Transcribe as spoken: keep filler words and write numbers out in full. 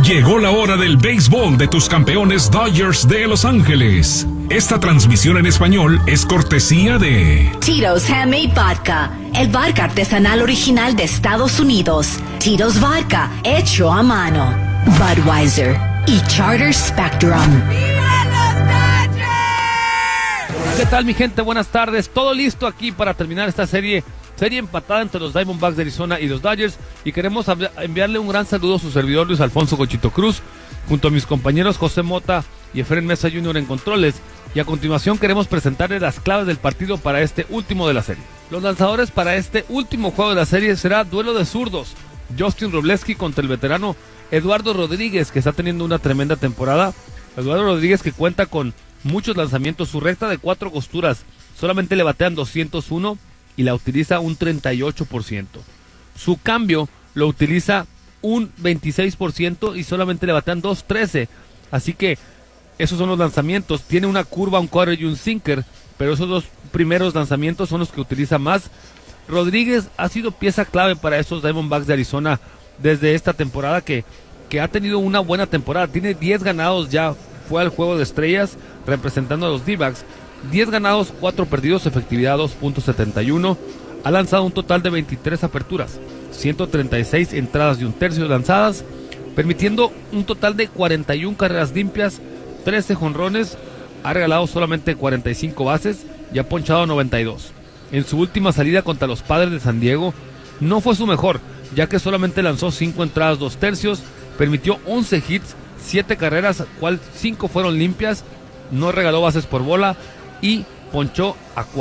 Llegó la hora del béisbol de tus campeones Dodgers de Los Ángeles. Esta transmisión en español es cortesía de Tito's Handmade Vodka, el vodka artesanal original de Estados Unidos. Tito's Vodka, hecho a mano. Budweiser y Charter Spectrum. ¿Qué tal, mi gente? Buenas tardes. Todo listo aquí para terminar esta serie, serie empatada entre los Diamondbacks de Arizona y los Dodgers. Y queremos enviarle un gran saludo a su servidor Luis Alfonso Cochito Cruz, junto a mis compañeros José Mota y Efren Mesa junior en controles. Y a continuación queremos presentarles las claves del partido para este último de la serie. Los lanzadores para este último juego de la serie será duelo de zurdos. Justin Wrobleski contra el veterano Eduardo Rodríguez, que está teniendo una tremenda temporada. Eduardo Rodríguez, que cuenta con muchos lanzamientos. Su recta de cuatro costuras solamente le batean doscientos uno y la utiliza un treinta y ocho por ciento. Su cambio lo utiliza un veintiséis por ciento y solamente le batean doscientos trece. Así que esos son los lanzamientos. Tiene una curva, un cuadro y un sinker, pero esos dos primeros lanzamientos son los que utiliza más. Rodríguez ha sido pieza clave para estos Diamondbacks de Arizona desde esta temporada, que, que ha tenido una buena temporada. Tiene diez ganados ya. Fue al juego de estrellas representando a los D-backs. diez ganados, cuatro perdidos, efectividad dos punto setenta y uno. Ha lanzado un total de veintitrés aperturas, ciento treinta y seis entradas y un tercio lanzadas, permitiendo un total de cuarenta y una carreras limpias, trece jonrones. Ha regalado solamente cuarenta y cinco bases y ha ponchado noventa y dos. En su última salida contra los Padres de San Diego no fue su mejor, ya que solamente lanzó cinco entradas, dos tercios, permitió once hits, siete carreras, cual cinco fueron limpias, no regaló bases por bola y ponchó a cuatro.